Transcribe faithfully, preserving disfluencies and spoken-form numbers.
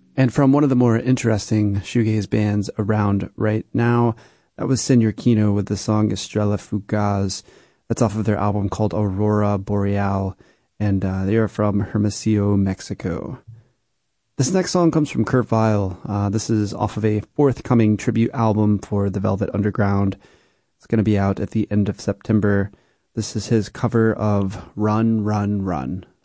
And from one of the more interesting shoegaze bands around right now, that was Senor Kino with the song Estrella Fugaz. That's off of their album called Aurora Boreal, and uh, they are from Hermosillo, Mexico. This next song comes from Kurt Vile. Uh, this is off of a forthcoming tribute album for the Velvet Underground. It's going to be out at the end of September. This is his cover of Run, Run, Run.